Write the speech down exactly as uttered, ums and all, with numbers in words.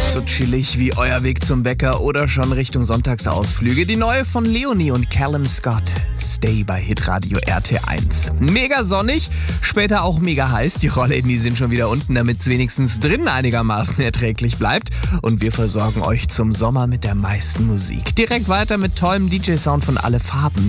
So chillig wie euer Weg zum Bäcker oder schon Richtung Sonntagsausflüge. Die neue von Leonie und Callum Scott. Stay bei Hitradio R T eins. Mega sonnig, später auch mega heiß. Die Rollläden, die sind schon wieder unten, damit es wenigstens drinnen einigermaßen erträglich bleibt. Und wir versorgen euch zum Sommer mit der meisten Musik. Direkt weiter mit tollem D J-Sound von Alle Farben.